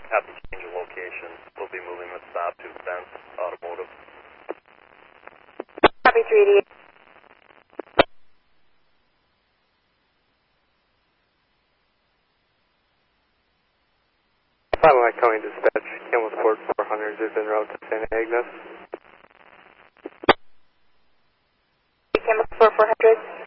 have to change the location. We'll be moving the stop to Fence Automotive. Copy 388. Flatline County Dispatch, Campbellsport 400 is en route to Santa Agnes. Campbellsport 400.